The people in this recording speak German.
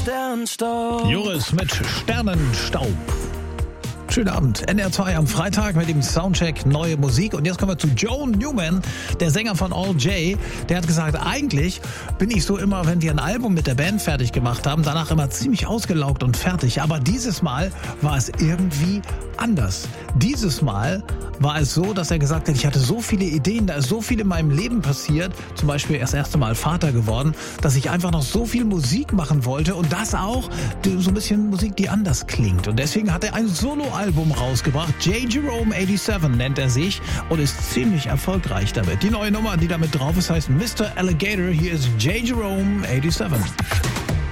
Sternenstaub. Joris mit Sternenstaub. Schönen Abend. NR2 am Freitag mit dem Soundcheck Neue Musik. Und jetzt kommen wir zu Joe Newman, der Sänger von All J. Der hat gesagt, eigentlich bin ich so immer, wenn wir ein Album mit der Band fertig gemacht haben, danach immer ziemlich ausgelaugt und fertig. Aber dieses Mal war es irgendwie anders. Dieses Mal war es so, dass er gesagt hat, ich hatte so viele Ideen, da ist so viel in meinem Leben passiert, zum Beispiel das erste Mal Vater geworden, dass ich einfach noch so viel Musik machen wollte und das auch so ein bisschen Musik, die anders klingt. Und deswegen hat er ein Soloalbum rausgebracht. J. Jerome 87 nennt er sich und ist ziemlich erfolgreich damit. Die neue Nummer, die damit drauf ist, heißt Mr. Alligator. Hier ist J. Jerome 87.